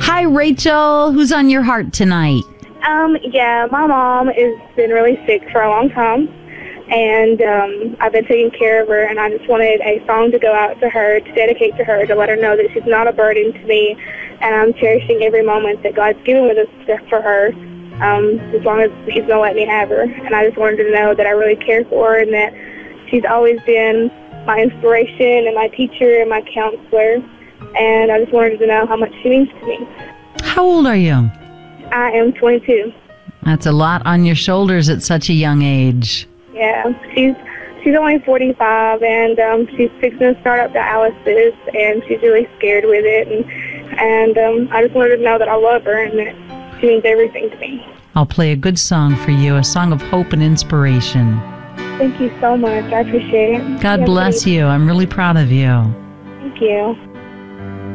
Hi, Rachel. Who's on your heart tonight? Yeah, my mom has been really sick for a long time, and I've been taking care of her, and I just wanted a song to go out to her, to dedicate to her, to let her know that she's not a burden to me, and I'm cherishing every moment that God's given with us for her, as long as He's going to let me have her. And I just wanted her to know that I really care for her and that she's always been my inspiration and my teacher and my counselor, and I just wanted her to know how much she means to me. How old are you? I am 22. That's a lot on your shoulders at such a young age. Yeah, she's only 45, and she's fixing to start up dialysis, and she's really scared with it, and I just wanted her to know that I love her and that she means everything to me. I'll play a good song for you, a song of hope and inspiration. Thank you so much. I appreciate it. God bless you. I'm really proud of you. Thank you.